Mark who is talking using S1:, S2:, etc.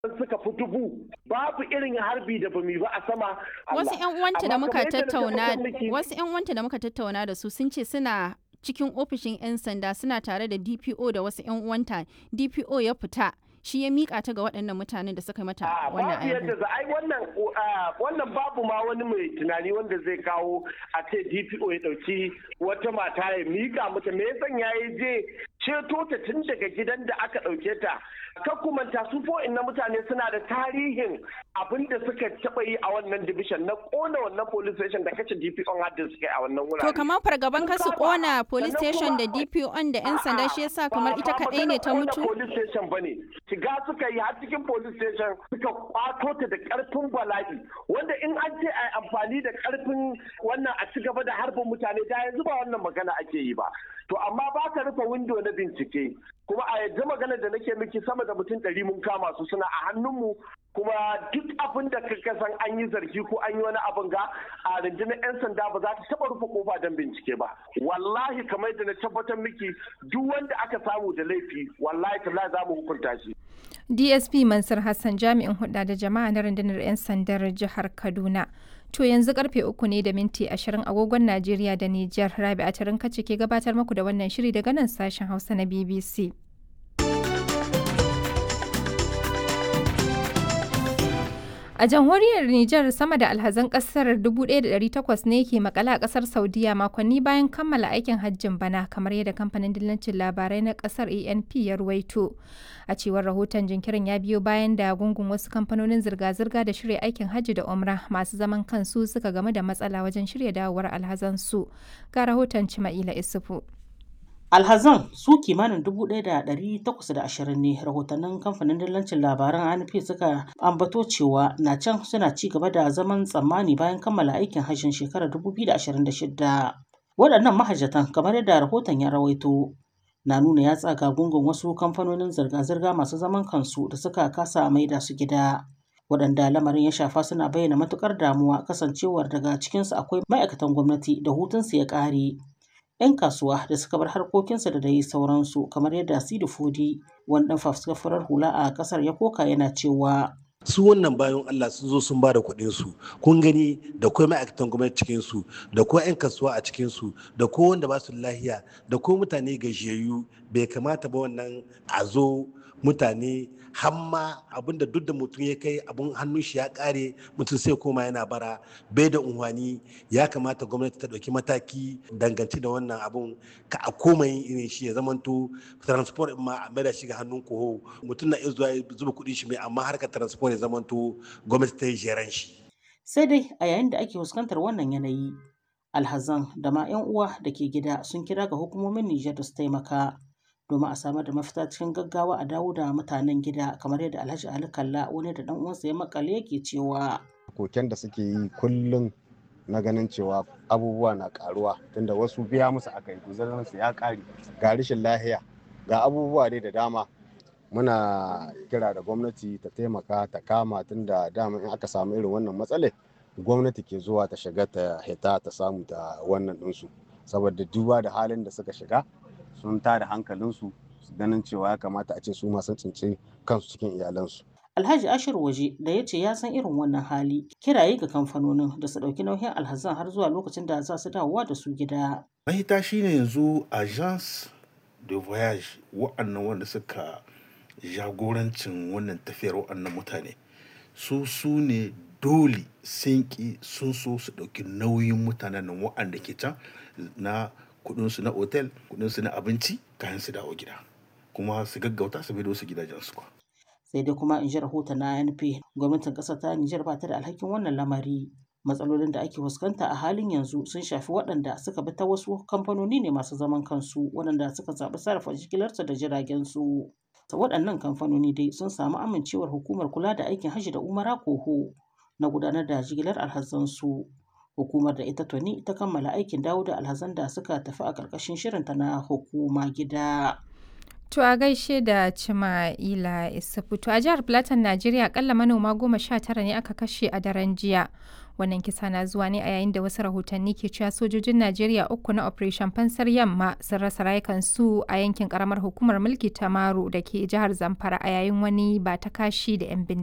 S1: suka fi dubu, babu irin harbi da bamu ba a sama.
S2: Wasu 'yan uwanta da muka tattauna da su sun ce suna cikin ofishin 'yan sanda suna tare da DPO da wasu 'yan uwanta. DPO ya fita, shi ya mika ta ga waɗannan mutanen da suka mata wannan
S1: babu yadda za ai wannan babu ma wani mai tunani wanda zai kawo a ce DPO ya dauki wata mata ya mika mata. Me yasan yayi je ceto ta tun daga gidan da aka dauke ta. Ka kumanta su na mutane suna da tarihin abin da suka taba yi a wannan division na kona wannan police station da kace DPO har da suka yi a wannan wurare.
S2: To kamar fargaban kasu kona police station da DPO da 'yan sanda shi yasa kamar ita kadai ne ta mutu?
S1: Police station bane. Shiga suka yi har cikin police station suka kwato ta da karfin bala'i wanda in an ce a amfani da karfin wannan a ci gaba da harbin mutane da yanzu ba wannan magana ake yi ba. To amma ba ka rufe window na bincike kuma a yanzu magana da nake miki sama da mutum 100 mun kama su suna a hannunmu kuma duk abin da ka san an yi zargi ko an yi wani abin ga a rundunar 'yan sanda ba za ta taba rufe kofa don bincike ba. Wallahi kamar da na tabbatar miki duk wanda aka samu da laifi wallahi tallahi za mu hukunta shi.
S3: DSP Mansur Hassan jami'in hulɗa da jama'a na rundunar 'yan sandar jihar Kaduna. To yanzu karfe 3:20 agogon Najeriya da Nijar. Rabi'a Tarinkace ke gabatar muku da wannan shiri daga nan sashen Hausa na BBC. A jamhuriyar Nijar sama da alhazan kasar 1,800 ne ke makala a kasar Saudiya makonni bayan kammala aikin hajjin bana kamar yadda kamfanin dillancin labarai na kasar ANP ya ruwaito. A cewar rahoton jinkirin ya biyo bayan da gungun wasu kamfanonin zirga-zirga da shirya aikin hajji da umra masu zaman kansu suka game da matsala wajen shirya dawowar alhazansu. Ga rahoton Cima'ila Isufu.
S4: Alhazan su kimanin 1,820 ne rahotannin kamfanin dillancin labaran ANP suka ambato cewa na can suna ci gaba da zaman tsammani bayan kammala aikin hajjin shekarar 2026. Waɗannan mahajjatan kamar yadda rahoton ya rawaito na nuna ya tsaga gungun wasu kamfanonin zirga-zirga masu zaman kansu da suka kasa maida su gida. Waɗanda lamarin ya shafa suna bayyana matukar damuwa kasancewar daga cikinsu akwai ma'aikatan gwamnati da hutunsu ya ƙare. 'Yan kasuwa da suka bar harkokinsa da dai sauransu kamar yadda Sidi Fodi wani ɗan fafuskar hula a ƙasar ya koka yana cewa
S5: su wannan bayan Allah sun zo sun ba da kuɗin su kun gani da kuma ma'aikatan gwamnati cikin su da kuma 'yan kasuwa a cikin su da ko wanda ba su lahiya da ko mutane gajiyayyu bai kamata ba wannan a zo mutane hamma abinda duk da mutum ya kai abun hannun shi ya kare mutum sai koma yana bara bai da unhwani ya kamata gwamnati ta ɗauki mataki dangance da wannan abun ka a koma yin irin shi ya zamanto transport ma a maida shi ga hannun koho mutum na iya zuwa zuba kuɗi shi mai amma harkar transport ya zamanto gwamnati ta yi jeran shi.
S4: Sai dai a yayin da ake fuskantar wannan yanayi alhazan da ma 'yan uwa da ke gida sun kira ga hukumomin Nijar da su taimaka domin a samar da mafita cikin gaggawa a dawo da mutanen gida kamar yadda Alhaji Ali Kalla wani da dan uwansa ya makale yake cewa
S6: koken da suke yi kullum na ganin cewa abubuwa na karuwa tunda wasu biya musu aka yi guzarin su ya kare ga rashin lahiya ga abubuwa dai da dama muna kira da gwamnati ta taimaka ta kama tunda dama in aka samu irin wannan matsale gwamnati ke zuwa ta shiga ta hita ta samu ta wannan ɗinsu saboda duba da halin da suka shiga sun tada hankalinsu su ganin cewa ya kamata a ce su masu tsinci kansu cikin iyalansu.
S4: Alhaji Ashir Waje da ya ce ya san irin wannan hali kiraye ga kamfanonin da su ɗauki nauyin alhazan har zuwa lokacin da za su dawowa da su gida.
S7: Mahita shine yanzu agence de voyage wa'annan wanda suka jagorancin wannan tafiyar wa'annan mutane su ne dole sun ki sun so su ɗauki nauyin mutanen nan wa'anda ke can na kudinsu na otel kudinsu na abinci kayan su dawo gida kuma su gaggauta su bai su gidajensu kwa.
S4: Sai dai kuma in ji rahoton na ANP gwamnatin ƙasar ta Nijar ba ta da alhakin wannan lamari. Matsalolin da ake fuskanta a halin yanzu sun shafi waɗanda suka bi ta wasu kamfanoni ne masu zaman kansu waɗanda suka zaɓi sarrafa jigilarsu da jiragen su. Waɗannan kamfanoni dai sun samu amincewar hukumar kula da aikin hajji da umara koho na gudanar da jigilar alhazansu. Hukumar da ita tuni ta kammala aikin dawo da alhazan da suka tafi a ƙarƙashin shirinta na hukuma gida.
S3: To a gaishe da Cima'ila Isufu. To a jihar Plateau, Najeriya akalla manoma 19 ne aka kashe a daren jiya. Wannan kisa na zuwa ne a yayin da wasu rahotanni ke cewa sojojin Najeriya 3 na Operation Fansar Yamma sun rasa rayukansu a yankin karamar hukumar mulki ta Maru da ke jihar Zamfara a yayin wani ba ta kashi da 'yan bindiga.